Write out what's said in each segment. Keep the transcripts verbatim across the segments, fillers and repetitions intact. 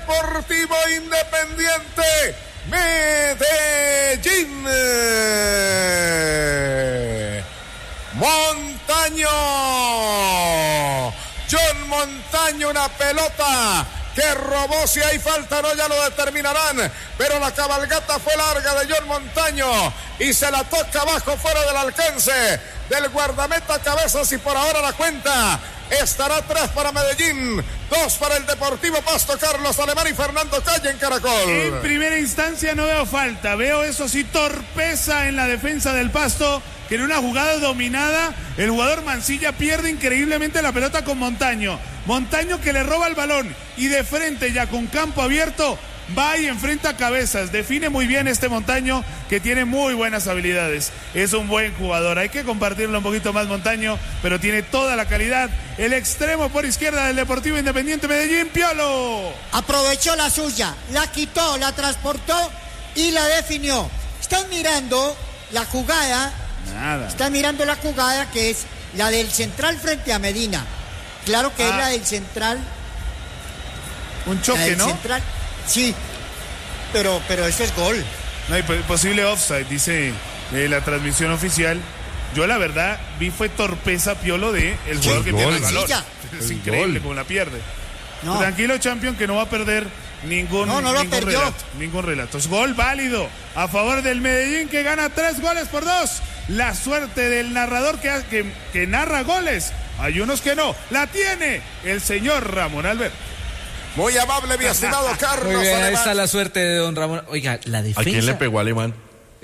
Deportivo Independiente Medellín. Montaño. John Montaño, una pelota que robó. Si hay falta no, ya lo determinarán, pero la cabalgata fue larga de John Montaño y se la toca abajo, fuera del alcance del guardameta Cabezas, y por ahora la cuenta estará tres para Medellín, dos para el Deportivo Pasto. Carlos Alemán y Fernando Calle en Caracol. En primera instancia no veo falta, veo eso sí torpeza en la defensa del Pasto, que en una jugada dominada el jugador Mancilla pierde increíblemente la pelota con Montaño. Montaño que le roba el balón y de frente, ya con campo abierto, va y enfrenta a Cabezas. Define muy bien este Montaño, que tiene muy buenas habilidades. Es un buen jugador, hay que compartirlo un poquito más Montaño, pero tiene toda la calidad. El extremo por izquierda del Deportivo Independiente Medellín, Piolo. Aprovechó la suya, la quitó, la transportó y la definió. Están mirando la jugada. Nada. Están mirando la jugada que es la del central frente a Medina. Claro que ah. es la del central. Un choque, ¿no? Central. Sí, pero, pero eso es gol. No hay posible offside, dice eh, la transmisión oficial. Yo la verdad vi fue torpeza, Piolo, de el jugador sí, que gol, tiene el balón. Es el increíble gol. Cómo la pierde. No. Tranquilo, Champion, que no va a perder ningún, no, no ningún relato. Ningún relato. Es gol válido a favor del Medellín, que gana tres goles por dos. La suerte del narrador que, que, que narra goles. Hay unos que no. La tiene el señor Ramón Alberto. Muy amable, mi estimado Carlos. Muy bien, Alemán. ahí está la suerte de don Ramón. Oiga, la defensa. ¿A quién le pegó Alemán?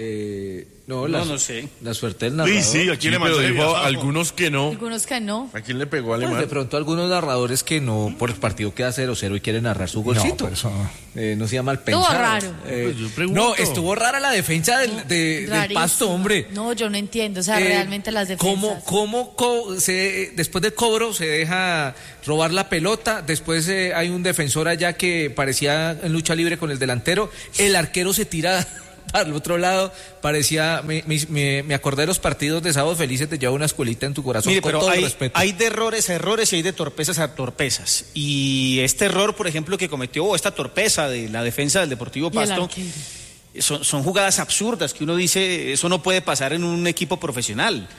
Eh, no, no, la, no sé. La suerte del narrador. Sí, sí, ¿a quién sí, le mandó? Pero dijo algunos que no. Algunos que no. ¿A quién le pegó Alemán? Pues de pronto algunos narradores que no, por el partido queda cero cero y quieren narrar su golcito. No, eso no. Eh, no sea mal pensado. Estuvo raro. Eh, pues no, estuvo rara la defensa del, de, del Pasto, hombre. No, yo no entiendo, o sea, eh, realmente las defensas. ¿Cómo, cómo co se, después del cobro se deja robar la pelota? Después eh, hay un defensor allá que parecía en lucha libre con el delantero. El arquero se tira para el otro lado, parecía, me, me, me acordé de los partidos de Sábados Felices, te lleva una escuelita en tu corazón. Mire, con pero todo hay, el respeto. Hay de errores a errores y hay de torpezas a torpezas. Y este error, por ejemplo, que cometió, o esta torpeza de la defensa del Deportivo Pasto, son, son jugadas absurdas que uno dice, eso no puede pasar en un equipo profesional.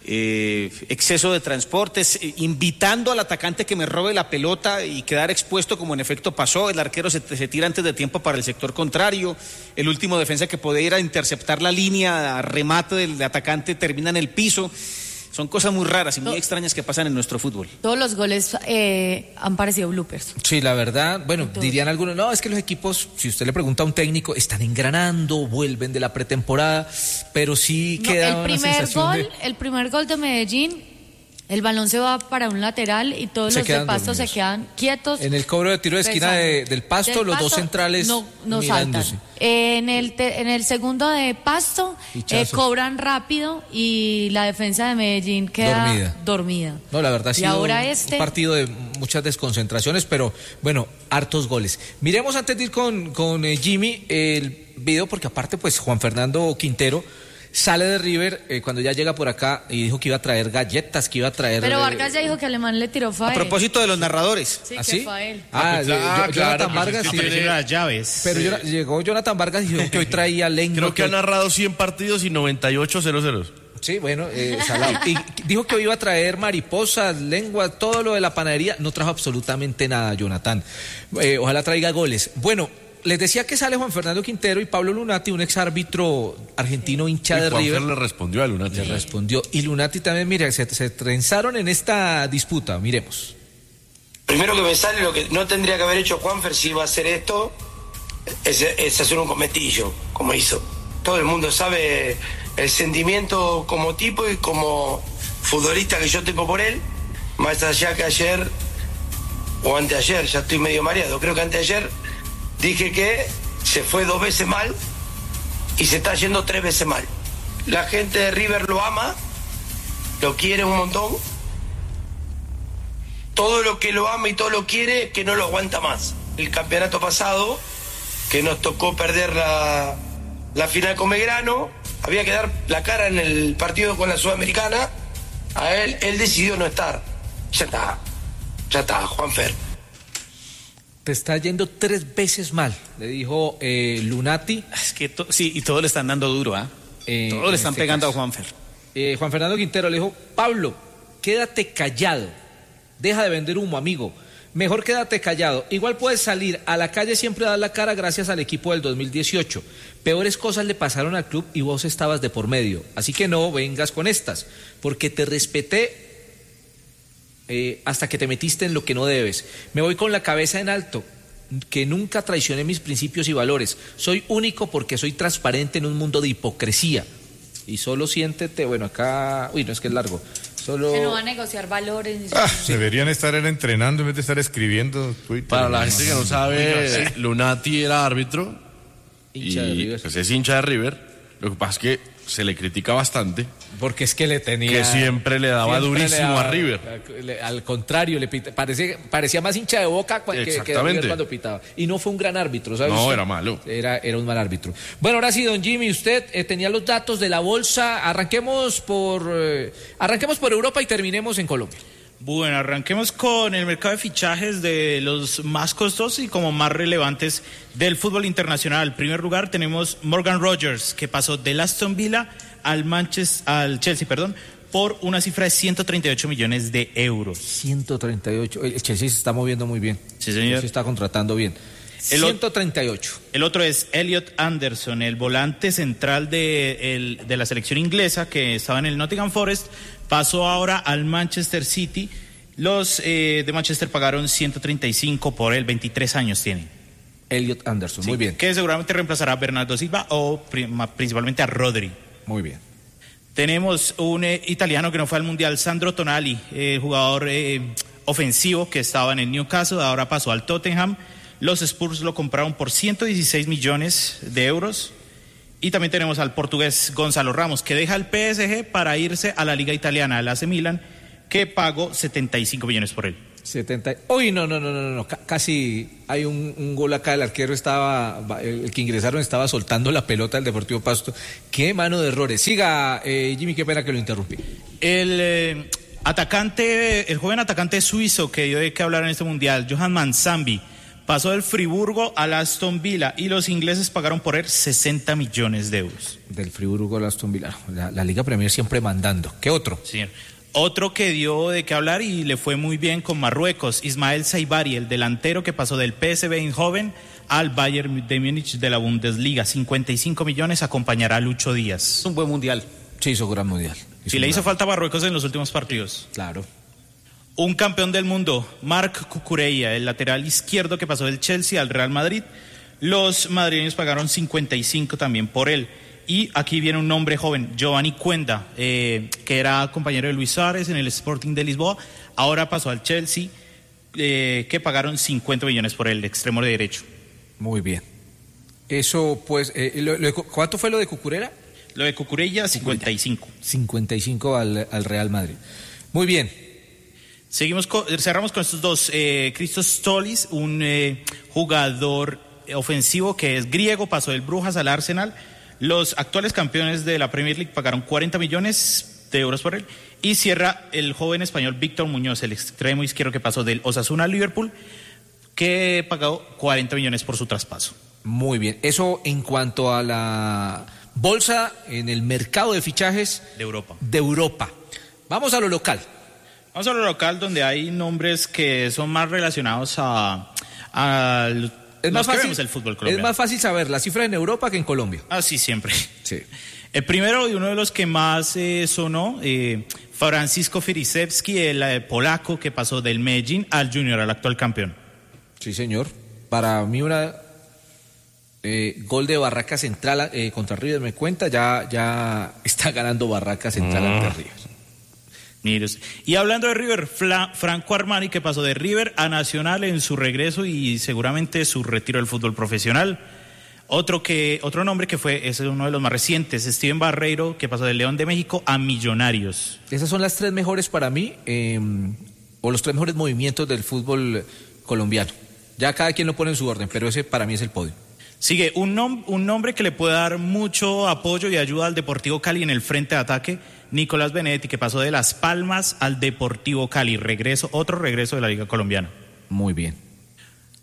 Eh, exceso de transportes, eh, invitando al atacante que me robe la pelota y quedar expuesto, como en efecto pasó. El arquero se, se tira antes de tiempo para el sector contrario. El último defensa que podía ir a interceptar la línea a remate del atacante termina en el piso. Son cosas muy raras y muy extrañas que pasan en nuestro fútbol. Todos los goles eh, han parecido bloopers. Sí, la verdad, bueno, dirían algunos, no, es que los equipos, si usted le pregunta a un técnico, están engranando, vuelven de la pretemporada, pero sí no, queda el una primer sensación gol, de... El primer gol de Medellín, el balón se va para un lateral y todos se los de Pasto dormidos. Se quedan quietos. En el cobro de tiro de esquina de, del Pasto, del los Pasto, dos centrales no, no mirándose. Saltan. En el, te, en el segundo de Pasto eh, cobran rápido y la defensa de Medellín queda dormida. dormida. No, la verdad ha y sido ahora un, este... un partido de muchas desconcentraciones, pero bueno, hartos goles. Miremos antes de ir con, con eh, Jimmy el video, porque aparte pues Juan Fernando Quintero sale de River eh, cuando ya llega por acá y dijo que iba a traer galletas, que iba a traer... Pero Vargas ya dijo que Alemán le tiró fael. A propósito de los narradores. Sí, ¿Ah, que sí? fael. Ah, ah, pues, ah yo, claro, Jonathan Vargas... Pues es que sí, las llaves. Pero yo, llegó Jonathan Vargas y dijo que hoy traía lengua. Creo que ha narrado cien partidos y noventa y ocho cero ceros. Sí, bueno, eh, salado. Y dijo que hoy iba a traer mariposas, lengua, todo lo de la panadería. No trajo absolutamente nada, Jonathan. Eh, ojalá traiga goles. Bueno... Les decía que sale Juan Fernando Quintero y Pablo Lunati, un ex árbitro argentino hincha y de Juan River. Fer le respondió a Lunati. Le respondió. Y Lunati también, mire, se, se trenzaron en esta disputa. Miremos. Primero que me sale lo que no tendría que haber hecho Juanfer si iba a hacer esto, es, es hacer un cometillo, como hizo. Todo el mundo sabe el sentimiento como tipo y como futbolista que yo tengo por él, más allá que ayer o anteayer, ya estoy medio mareado, creo que anteayer dije que se fue dos veces mal y se está yendo tres veces mal. La gente de River lo ama, lo quiere un montón. Todo lo que lo ama y todo lo quiere, que no lo aguanta más. El campeonato pasado, que nos tocó perder la, la final con Belgrano, había que dar la cara en el partido con la Sudamericana. A él, él decidió no estar. Ya está, ya está, Juanfer. Te está yendo tres veces mal, le dijo eh, Lunati. Es que to- sí, y todos le están dando duro, ¿ah? ¿eh? Eh, todos le están este pegando caso. a Juanfer. Eh, Juan Fernando Quintero le dijo, Pablo, quédate callado, deja de vender humo, amigo, mejor quédate callado, igual puedes salir a la calle siempre a dar la cara gracias al equipo del dos mil dieciocho, peores cosas le pasaron al club y vos estabas de por medio, así que no vengas con estas, porque te respeté eh, hasta que te metiste en lo que no debes, me voy con la cabeza en alto, que nunca traicioné mis principios y valores, soy único porque soy transparente en un mundo de hipocresía. Y solo siéntete, bueno, acá, uy, no es que es largo, solo... Que no va a negociar valores. Ah, deberían estar entrenando en vez de estar escribiendo Twitter. Para la gente que no sabe, Lunati era árbitro Hincha de y River. pues es hincha de River. Lo que pasa es que se le critica bastante, Porque es que le tenía... que siempre le daba siempre le durísimo daba- a River. le- Al contrario, le pita- parecía, parecía más hincha de Boca cua- que, que de Exactamente. River cuando pitaba. Y no fue un gran árbitro, ¿sabes? No, usted? era malo. Era, era un mal árbitro. Bueno, ahora sí, don Jimmy, usted eh, tenía los datos de la bolsa. Arranquemos por, eh, arranquemos por Europa y terminemos en Colombia. Bueno, arranquemos con el mercado de fichajes de los más costosos y como más relevantes del fútbol internacional. En primer lugar tenemos Morgan Rogers, que pasó del Aston Villa al Manchester, al Chelsea, perdón, por una cifra de ciento treinta y ocho millones de euros. ciento treinta y ocho. El Chelsea se está moviendo muy bien. Sí, señor. Se está contratando bien. El o- ciento treinta y ocho. El otro es Elliot Anderson, el volante central de, el- de la selección inglesa que estaba en el Nottingham Forest, pasó ahora al Manchester City. Los eh, de Manchester pagaron ciento treinta y cinco por él, veintitrés años tiene. Elliot Anderson, Sí, muy bien. Que seguramente reemplazará a Bernardo Silva o prima- principalmente a Rodri. Muy bien. Tenemos un eh, italiano que no fue al Mundial, Sandro Tonali, eh, jugador eh, ofensivo que estaba en el Newcastle, ahora pasó al Tottenham. Los Spurs lo compraron por ciento dieciséis millones de euros. Y también tenemos al portugués Gonzalo Ramos, que deja el P S G para irse a la Liga Italiana, al A C Milan, que pagó setenta y cinco millones por él. setenta. Uy, no, no, no, no, no, ca- casi hay un, un gol acá, el arquero estaba, va- el, el que ingresaron estaba soltando la pelota del Deportivo Pasto. Qué mano de errores. Siga, eh, Jimmy, qué pena que lo interrumpí. El eh, atacante, el joven atacante suizo que dio de qué hablar en este mundial, Johan Manzambi, pasó del Friburgo al Aston Villa y los ingleses pagaron por él sesenta millones de euros. Del Friburgo al Aston Villa. La, la Liga Premier siempre mandando. ¿Qué otro? Sí. Otro que dio de qué hablar y le fue muy bien con Marruecos, Ismael Saibari, el delantero que pasó del P S V Eindhoven al Bayern de Múnich de la Bundesliga, cincuenta y cinco millones, acompañará a Lucho Díaz. Es un buen mundial. Sí, hizo gran mundial. Si le hizo falta a Marruecos en los últimos partidos. Claro. Un campeón del mundo, Marc Cucurella, el lateral izquierdo que pasó del Chelsea al Real Madrid. Los madrileños pagaron cincuenta y cinco también por él. Y aquí viene un nombre joven, Giovanni Cuenda, eh, que era compañero de Luis Suárez en el Sporting de Lisboa. Ahora pasó al Chelsea, eh, que pagaron cincuenta millones por él, extremo de derecho. Muy bien. Eso, pues, eh, lo- lo- ¿cuánto fue lo de Cucurella? Lo de Cucurella, cincuenta y cinco. cincuenta y cinco al, al Real Madrid. Muy bien. Seguimos con- cerramos con estos dos. Eh, Christos Stolis, un eh, jugador ofensivo que es griego, pasó del Brujas al Arsenal. Los actuales campeones de la Premier League pagaron cuarenta millones de euros por él. Y cierra el joven español Víctor Muñoz, el extremo izquierdo que pasó del Osasuna al Liverpool, que pagó cuarenta millones por su traspaso. Muy bien. Eso en cuanto a la bolsa en el mercado de fichajes De Europa. de Europa. Vamos a lo local. Vamos a lo local, donde hay nombres que son más relacionados a, a Es más, los que fácil, vemos el fútbol es colombiano. más fácil saber las cifras en Europa que en Colombia. Ah, sí, siempre. Sí. El primero y uno de los que más eh, sonó, eh, Francisco Firisevski, el eh, polaco que pasó del Medellín al Junior, al actual campeón. Sí, señor. Para mí una eh, gol de Barraca Central eh, contra River, me cuenta, ya, ya está ganando Barraca Central Mm. ante River. Mire usted. Y hablando de River, Fla- Franco Armani, que pasó de River a Nacional en su regreso y seguramente su retiro del fútbol profesional. Otro que otro nombre que fue, es uno de los más recientes, Steven Barreiro, que pasó del León de México a Millonarios. Esas son las tres mejores para mí, eh, o los tres mejores movimientos del fútbol colombiano. Ya cada quien lo pone en su orden, pero ese para mí es el podio. Sigue un, nom- un nombre que le puede dar mucho apoyo y ayuda al Deportivo Cali en el frente de ataque, Nicolás Benedetti, que pasó de Las Palmas al Deportivo Cali. Regreso, otro regreso de la Liga Colombiana. Muy bien.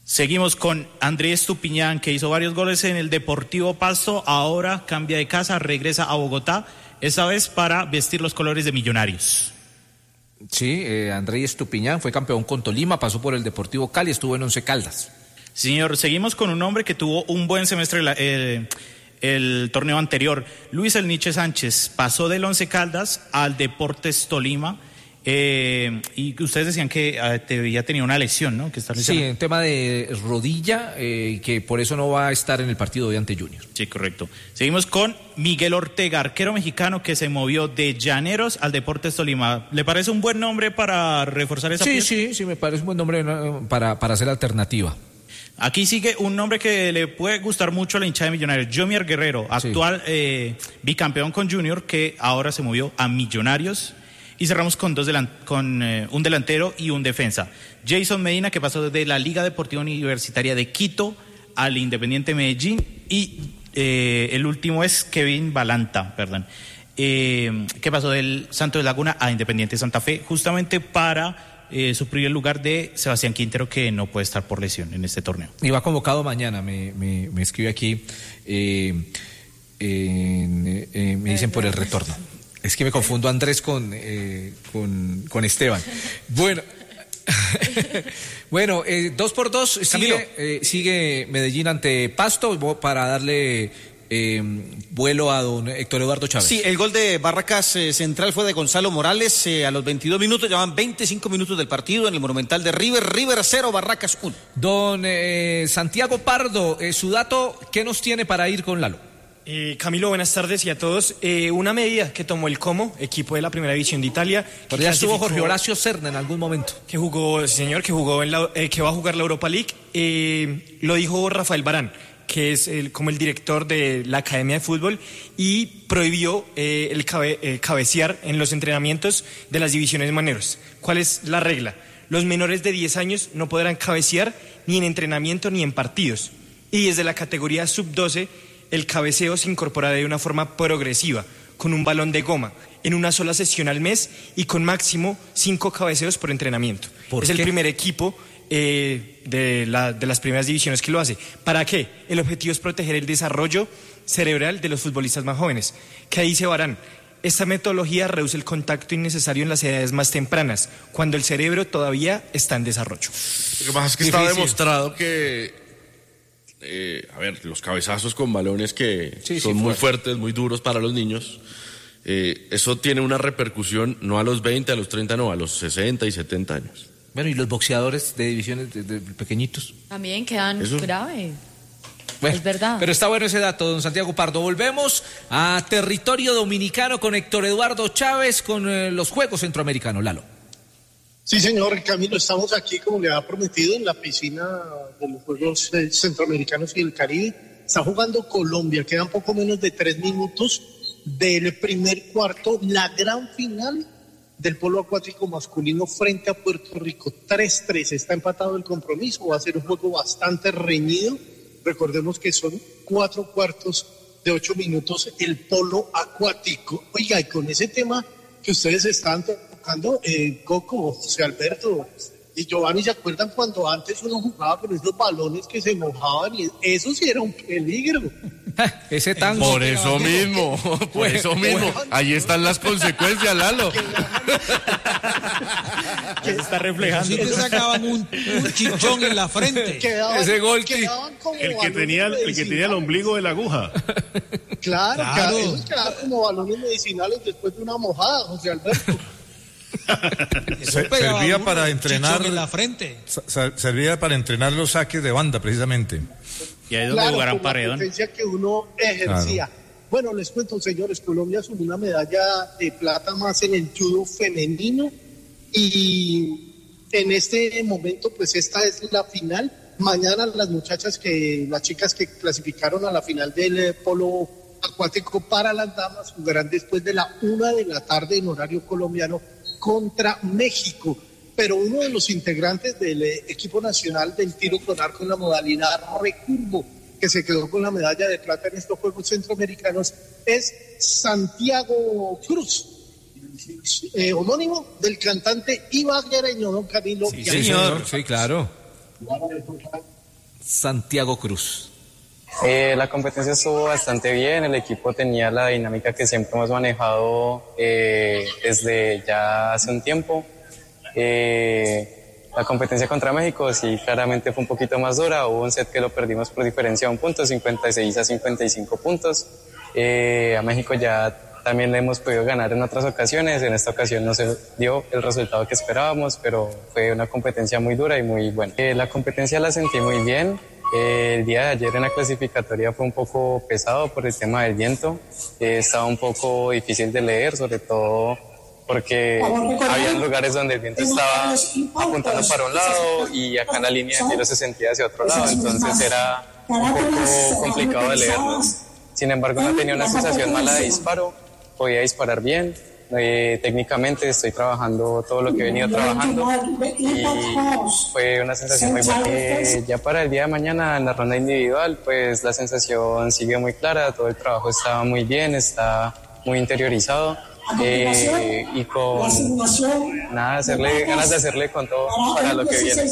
Seguimos con Andrés Estupiñán, que hizo varios goles en el Deportivo Pasto, ahora cambia de casa, regresa a Bogotá, esta vez para vestir los colores de Millonarios. Sí, eh, Andrés Estupiñán fue campeón con Tolima, pasó por el Deportivo Cali, estuvo en Once Caldas. Señor, seguimos con un hombre que tuvo un buen semestre el, el, el torneo anterior. Luis El Niche Sánchez pasó del Once Caldas al Deportes Tolima. Eh, y ustedes decían que eh, te había tenido una lesión, ¿no? Que está sí, en tema de rodilla, eh, que por eso no va a estar en el partido de ante Junior. Sí, correcto. Seguimos con Miguel Ortega, arquero mexicano que se movió de Llaneros al Deportes Tolima. ¿Le parece un buen nombre para reforzar esa Sí, pieza? sí, sí, me parece un buen nombre para, para hacer alternativa. Aquí sigue un nombre que le puede gustar mucho a la hinchada de Millonarios, Jomier Guerrero, actual sí. eh, bicampeón con Junior, que ahora se movió a Millonarios. Y cerramos con dos delan- con eh, un delantero y un defensa. Jason Medina, que pasó desde la Liga Deportiva Universitaria de Quito al Independiente Medellín. Y eh, el último es Kevin Balanta, perdón, eh, que pasó del Santos de Laguna a Independiente Santa Fe, justamente para eh, suplir el lugar de Sebastián Quintero, que no puede estar por lesión en este torneo. Y va convocado mañana, me, me, me escribe aquí, eh, eh, eh, me dicen por el retorno. Es que me confundo Andrés con, eh, con, con Esteban. Bueno, bueno eh, dos por dos sigue, eh, sigue Medellín ante Pasto para darle eh, vuelo a don Héctor Eduardo Chávez. Sí, el gol de Barracas eh, Central fue de Gonzalo Morales eh, a los veintidós minutos, llevaban veinticinco minutos del partido en el Monumental de River. River cero, Barracas uno. Don eh, Santiago Pardo, eh, su dato, ¿qué nos tiene para ir con Lalo? Eh, Camilo, buenas tardes y a todos. Eh, una medida que tomó el Como, equipo de la Primera División de Italia. Pero ya estuvo Jorge Horacio Serna en algún momento. Que jugó, señor, que jugó en la, eh, que va a jugar la Europa League. Eh, lo dijo Rafael Barán, que es el, como el director de la Academia de Fútbol, y prohibió eh, el cabe, eh, cabecear en los entrenamientos de las divisiones menores. ¿Cuál es la regla? Los menores de diez años no podrán cabecear ni en entrenamiento ni en partidos. Y desde la categoría sub doce, el cabeceo se incorpora de una forma progresiva, con un balón de goma, en una sola sesión al mes y con máximo cinco cabeceos por entrenamiento. ¿Por es qué? el primer equipo eh, de, la, de las primeras divisiones que lo hace. ¿Para qué? El objetivo es proteger el desarrollo cerebral de los futbolistas más jóvenes. Que ahí se varán. Esta metodología reduce el contacto innecesario en las edades más tempranas, cuando el cerebro todavía está en desarrollo. Lo que pasa es que está demostrado que... Eh, a ver, los cabezazos con balones que sí, son sí, muy fuerte. fuertes, muy duros para los niños, eh, eso tiene una repercusión no a los veinte, a los treinta, no, a los sesenta y setenta años. Bueno, ¿y los boxeadores de divisiones de, de pequeñitos? También quedan ¿Eso? grave. Bueno, es verdad. Pero está bueno ese dato, don Santiago Pardo. Volvemos a territorio dominicano con Héctor Eduardo Chávez, con eh, los Juegos Centroamericanos. Lalo. Sí, señor Camilo, estamos aquí, como le había prometido, en la piscina de los Juegos Centroamericanos y del Caribe. Está jugando Colombia, quedan poco menos de tres minutos del primer cuarto, la gran final del polo acuático masculino frente a Puerto Rico. tres tres, está empatado el compromiso, va a ser un juego bastante reñido. Recordemos que son cuatro cuartos de ocho minutos el polo acuático. Oiga, y con ese tema que ustedes están tocando, eh, Coco, José Alberto y Giovanni, ¿se acuerdan cuando antes uno jugaba con esos balones que se mojaban? Y eso sí era un peligro. Ese tango. Por eso mismo, por eso mismo. Ahí están las consecuencias, Lalo. Que se está reflejando. Sí te sacaban un, un chichón en la frente. Quedaban, Ese gol quedaban como El que balones tenía el, el que tenía el ombligo de la aguja. Claro, Claro. claro. Esos quedaban como balones medicinales después de una mojada, José Alberto. Eso Se- pegaba servía un para entrenar- chichón en la frente. Sa- Servía para entrenar los saques de banda, precisamente. Y ahí es donde Claro, jugarán por la paredón. potencia que uno ejercía. Bueno, les cuento, señores, Colombia sumó una medalla de plata más en el judo femenino y en este momento, pues esta es la final. Mañana las muchachas que, las chicas que clasificaron a la final del eh, polo acuático para las damas jugarán después de la una de la tarde en horario colombiano contra México. Pero uno de los integrantes del eh, equipo nacional del tiro con arco en la modalidad recurvo, que se quedó con la medalla de plata en estos Juegos Centroamericanos, es Santiago Cruz, eh, homónimo del cantante ibaguereño, don Camilo. Sí, señor. Sí, claro. Santiago Cruz. Eh, la competencia estuvo bastante bien, el equipo tenía la dinámica que siempre hemos manejado eh, desde ya hace un tiempo. Eh, la competencia contra México sí claramente fue un poquito más dura, hubo un set que lo perdimos por diferencia de un punto, cincuenta y seis a cincuenta y cinco puntos. Eh, a México ya también le hemos podido ganar en otras ocasiones, en esta ocasión no se dio el resultado que esperábamos, pero fue una competencia muy dura y muy buena. Eh, la competencia la sentí muy bien. Eh, el día de ayer en la clasificatoria fue un poco pesado por el tema del viento, eh, estaba un poco difícil de leer, sobre todo porque había lugares donde el viento estaba apuntando para un lado y acá en la línea de tiro se sentía hacia otro lado, entonces era un poco complicado de leernos. Sin embargo, no tenía una sensación mala de disparo, podía disparar bien. Eh, técnicamente estoy trabajando todo lo que he venido trabajando y fue una sensación muy buena. Eh, ya para el día de mañana en la ronda individual pues la sensación sigue muy clara, todo el trabajo está muy bien, está muy interiorizado eh, y con nada, hacerle, ganas de hacerle con todo para lo que viene.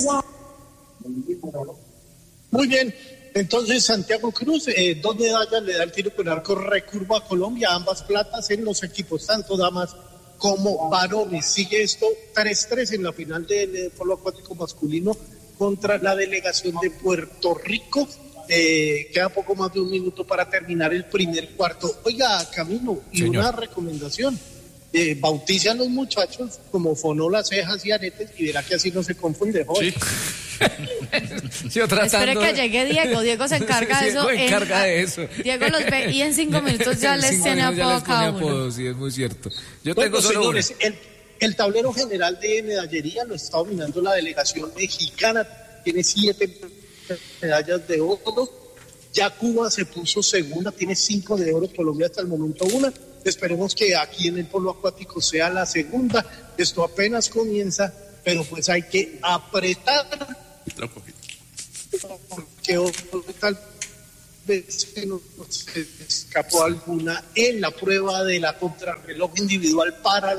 Muy bien. Entonces, Santiago Cruz, eh, dos medallas le da el tiro con arco recurvo a Colombia, ambas platas en los equipos, tanto damas como varones. Sigue esto tres tres en la final del polo acuático masculino contra la delegación de Puerto Rico. Eh, queda poco más de un minuto para terminar el primer cuarto. Oiga, Camilo, y Señor. Una recomendación. Eh, bautice a los muchachos como Fonó, Las Cejas y Aretes y verá que así no se confunde, joven. Sí. Sí, Espere que llegue Diego, Diego se encarga de eso. Diego encarga en, de eso. Diego los ve y en cinco minutos ya les tiene apodo cada uno. Apodo, sí, es muy cierto. Yo bueno, tengo solo señores, el, el tablero general de medallería lo está dominando la delegación mexicana, tiene siete medallas de oro. Ya Cuba se puso segunda, tiene cinco de oro, Colombia hasta el momento una. Esperemos que aquí en el polo acuático sea la segunda. Esto apenas comienza, pero pues hay que apretar. Porque tal vez se nos escapó alguna en la prueba de la contrarreloj individual para...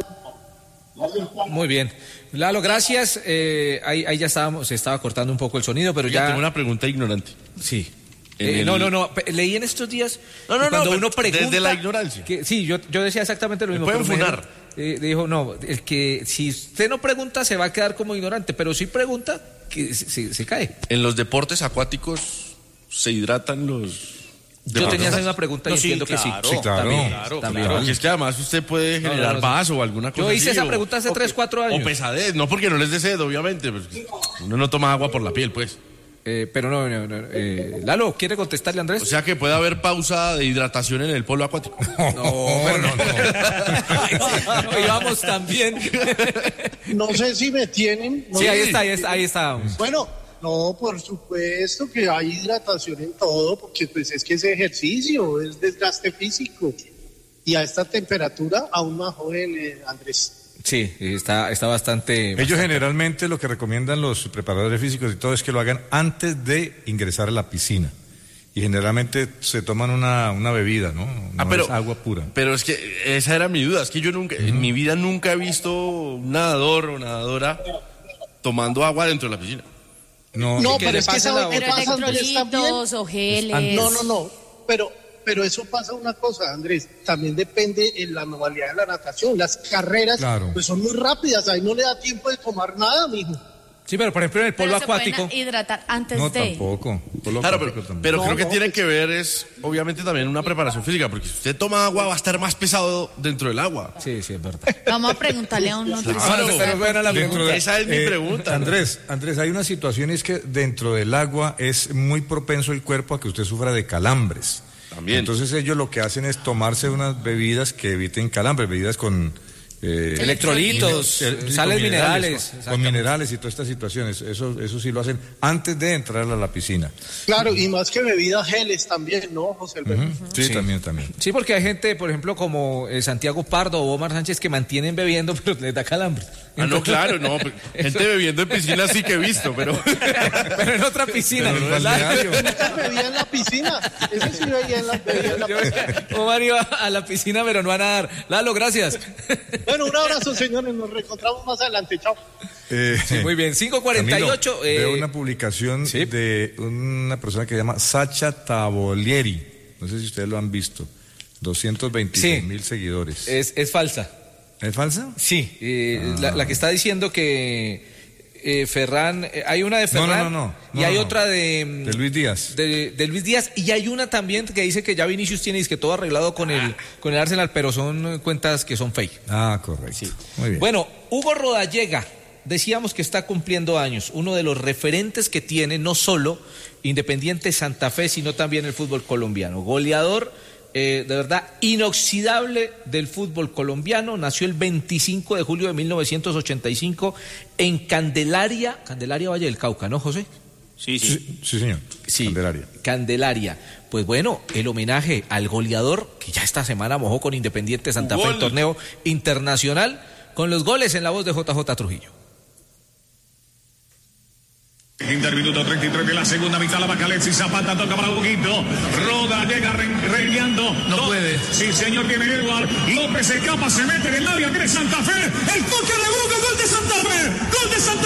Muy bien. Lalo, gracias. Eh, ahí, ahí ya estábamos, se estaba cortando un poco el sonido, pero Oiga, ya... tengo una pregunta ignorante. Sí. Eh, el... No, no, no, leí en estos días no, no, cuando no, uno pregunta desde la ignorancia que, sí, yo, yo decía exactamente lo mismo. Pueden funar. Eh, dijo, no, el que si usted no pregunta se va a quedar como ignorante, pero si pregunta, que se, se, se cae. En los deportes acuáticos se hidratan los... Yo tenía esa misma pregunta no, y sí, entiendo claro, que sí. Sí, claro. También, claro, también. claro. Y es que además usted puede generar no, no, no, vaso o alguna cosa Yo hice así, esa o, pregunta hace o, tres, cuatro años. O pesadez, no porque no les dé sed, obviamente. Pues, uno no toma agua por la piel, pues. Eh, pero no, no, no eh, Lalo, ¿quiere contestarle, Andrés? O sea que puede haber pausa de hidratación en el polo acuático. No, pero no, no. no íbamos también. No sé si me tienen. No sí, sé. ahí está, ahí está, ahí estábamos. Bueno, no, por supuesto que hay hidratación en todo, porque pues es que ese ejercicio es desgaste físico. Y a esta temperatura, aún más joven, eh, Andrés. Sí, está, está bastante... Ellos bastante. generalmente lo que recomiendan los preparadores físicos y todo es que lo hagan antes de ingresar a la piscina. Y generalmente se toman una, una bebida, ¿no? No ah, pero, es agua pura. Pero es que esa era mi duda, es que yo nunca, uh-huh. en mi vida nunca he visto un nadador o nadadora tomando agua dentro de la piscina. No, no pero es que esa pero electrolitos o geles. No, no, no, pero... Pero eso pasa una cosa, Andrés, también depende en la modalidad de la natación. Las carreras claro. pues son muy rápidas, ahí no le da tiempo de tomar nada, mijo. Sí, pero por ejemplo en el polo pero acuático... Se pueden hidratar antes no, de... No, tampoco. Polo claro, pero, pero no, creo que no, tiene pues... que ver es, obviamente, también una preparación física, porque si usted toma agua va a estar más pesado dentro del agua. Sí, sí, es verdad. Vamos a preguntarle a un nutricionista. Claro, pero bueno, la pregunta. Esa es mi eh, pregunta. Andrés, Andrés, hay una situación y es que dentro del agua es muy propenso el cuerpo a que usted sufra de calambres. También. Entonces ellos lo que hacen es tomarse unas bebidas que eviten calambres, bebidas con... Eh, electrolitos, el, sales minerales. Con, con minerales y todas estas situaciones. Eso, eso sí lo hacen antes de entrar a la piscina. Claro, y más que bebidas geles también, ¿no, José Alberto? Uh-huh. Sí, sí, también, también. Sí, porque hay gente, por ejemplo, como eh, Santiago Pardo o Omar Sánchez que mantienen bebiendo, pero les da calambre. Ah, no, claro, no. Gente bebiendo en piscina sí que he visto, pero... pero en otra piscina. Pero en balneario. Nunca bebía en la piscina. Ese sí bebía en la, bebía en la piscina. Omar iba a la piscina, pero no a nadar. Lalo, gracias. Bueno, un abrazo, señores. Nos reencontramos más adelante. Chao. Eh, sí, muy bien. cinco cuarenta y ocho. Camilo, eh, veo una publicación ¿sí? de una persona que se llama Sacha Tavolieri. No sé si ustedes lo han visto. doscientos veintiséis mil sí. seguidores. Es, es falsa. ¿Es falsa? Sí. Eh, ah. la, la que está diciendo que eh, Ferran, eh, hay una de Ferran no, no, no, no, y hay no, otra de, de Luis Díaz. De, de Luis Díaz y hay una también que dice que ya Vinicius tiene que todo arreglado con el con el Arsenal, pero son cuentas que son fake. Ah, correcto. Sí. Muy bien. Bueno, Hugo Rodallega, decíamos que está cumpliendo años, uno de los referentes que tiene no solo Independiente Santa Fe, sino también el fútbol colombiano. Goleador Eh, de verdad, inoxidable del fútbol colombiano, nació el veinticinco de julio de mil novecientos ochenta y cinco en Candelaria, Candelaria Valle del Cauca, ¿no, José? Sí, sí. Sí, sí señor. Sí, Candelaria. Candelaria. Pues bueno, el homenaje al goleador, que ya esta semana mojó con Independiente Santa Fe, el torneo internacional, con los goles en la voz de J J Trujillo. Quinto minuto treinta y tres de la segunda mitad, la vaca Alexis Zapata toca para un poquito, Roda llega rengueando, no puede, sí señor, tiene Edward, López escapa, se mete en el área, tiene Santa Fe, el toque de Boca, gol de Santa Fe, gol de Santa